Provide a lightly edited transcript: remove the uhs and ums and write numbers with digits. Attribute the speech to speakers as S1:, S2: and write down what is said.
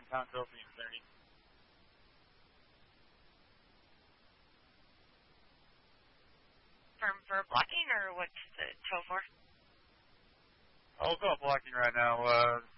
S1: pound trophy in 30.
S2: For blocking, or what's the tow for?
S1: I'll call blocking right now.